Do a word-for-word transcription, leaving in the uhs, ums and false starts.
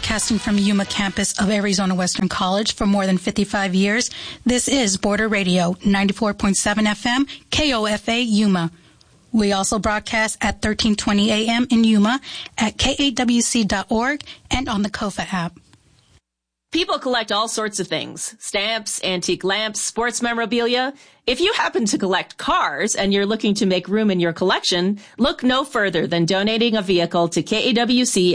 broadcasting from Yuma campus of Arizona Western College for more than fifty-five years. This is Border Radio, ninety-four point seven F M, K O F A Yuma. We also broadcast at thirteen twenty A M in Yuma, at K A W C dot org, and on the Kofa app. People collect all sorts of things. Stamps, antique lamps, sports memorabilia. If you happen to collect cars and you're looking to make room in your collection, look no further than donating a vehicle to K A W C